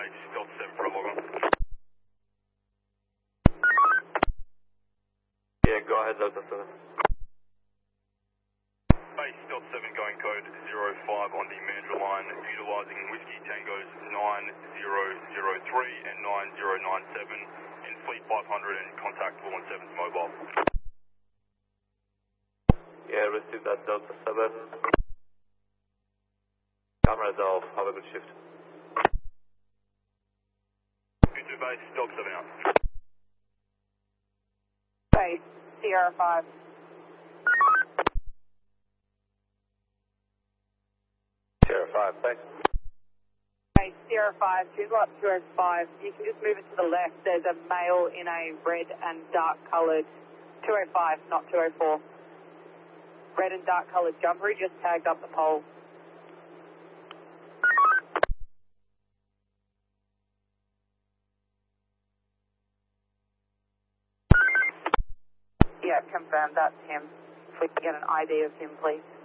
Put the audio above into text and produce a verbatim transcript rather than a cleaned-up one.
base, Delta seven for a log on. Yeah, go ahead, Delta seven. Base, Delta seven going code zero five on the Mandra line, utilising Whiskey Tangos nine zero zero three and nine zero nine seven in Fleet five hundred and contactable on seven's mobile. Yeah, receive that, Delta seven. Cameras off, have a good shift. two two base, Delta seven out. Base, Sierra five. Sierra five, thanks. Base, Sierra five, two up two oh five. You can just move it to the left. There's a male in a red and dark coloured two oh five, not two oh four. Red and dark coloured jumper, he just tagged up the pole. Yeah, confirmed, that's him. If we can get an I D of him, please.